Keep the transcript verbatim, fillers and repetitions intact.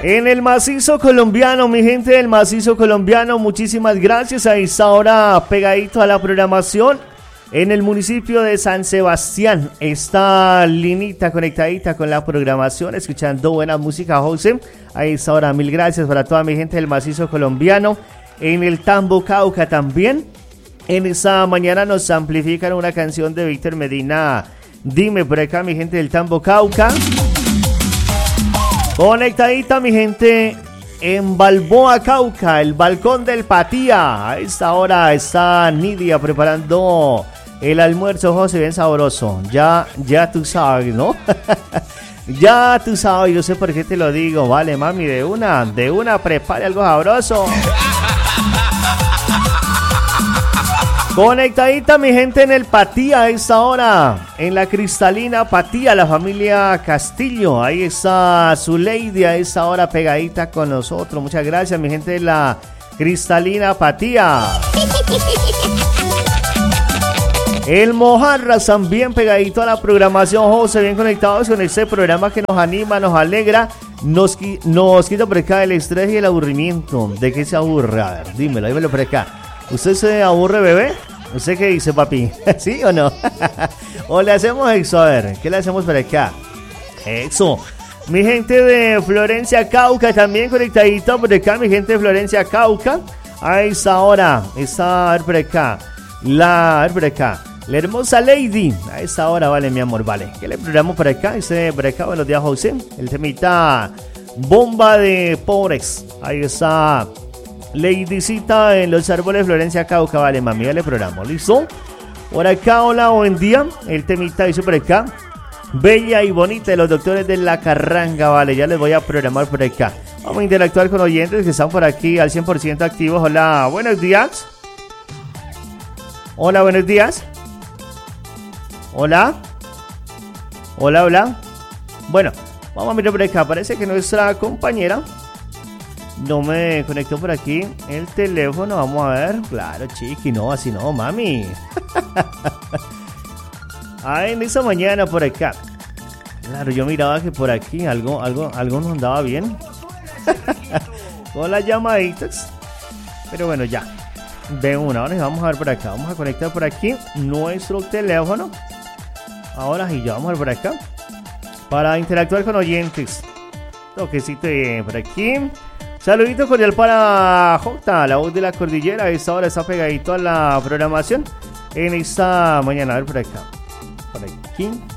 En el macizo colombiano, mi gente del macizo colombiano, muchísimas gracias. A esta hora pegadito a la programación. En el municipio de San Sebastián está Linita conectadita con la programación, escuchando buena música, José. A esta hora, mil gracias para toda mi gente del macizo colombiano. En el Tambo Cauca también. En esta mañana nos amplifican una canción de Víctor Medina. Dime por acá, mi gente del Tambo Cauca. Conectadita, mi gente, en Balboa, Cauca, el balcón del Patía. A esta hora está Nidia preparando el almuerzo, José, bien sabroso. Ya, ya tú sabes, ¿no? Ya tú sabes, yo sé por qué te lo digo. Vale, mami, de una, de una, prepare algo sabroso. Conectadita, mi gente, en el Patía a esta hora, en la cristalina Patía, la familia Castillo. Ahí está su lady a esta hora pegadita con nosotros. Muchas gracias, mi gente de la cristalina Patía. El Mojarras también pegadito a la programación, José, bien conectados con este programa que nos anima, nos alegra, nos, nos quita por acá el estrés y el aburrimiento. ¿De qué se aburre? A ver, dímelo, dímelo por acá. ¿Usted se aburre, bebé? ¿Usted qué dice, papi? ¿Sí o no? ¿O le hacemos eso? A ver, ¿qué le hacemos por acá? Eso. Mi gente de Florencia, Cauca, también conectadito por acá. Mi gente de Florencia, Cauca. A esta hora está, a ver por acá. La, a ver por acá. La hermosa lady. A esta hora, vale, mi amor, vale. ¿Qué le programamos por acá? Dice por acá, buenos días, José. El temita bomba de pobres. Ahí está. Ladycita en los árboles Florencia Cauca, vale, mami, ya le programo, ¿listo? Por acá, hola, buen día. El temita dice por acá. Bella y bonita de los doctores de la Carranga, vale, ya les voy a programar por acá. Vamos a interactuar con oyentes que están por aquí al cien por ciento activos. Hola, buenos días. Hola, buenos días. Hola. Hola, hola. Bueno, vamos a mirar por acá. Parece que nuestra compañera no me conectó por aquí el teléfono. Vamos a ver. Claro, chiqui, no, así no, mami. Ah, en esa mañana por acá. Claro, yo miraba que por aquí algo, algo, algo no andaba bien. Con las llamaditas. Pero bueno, ya. De una, ahora vamos a ver por acá. Vamos a conectar por aquí nuestro teléfono. Ahora sí, ya vamos a ver por acá. Para interactuar con oyentes. Toquecito por aquí. Saludito cordial para Jota, la voz de la cordillera. A esta hora está pegadito a la programación en esta mañana. A ver por acá. Por aquí.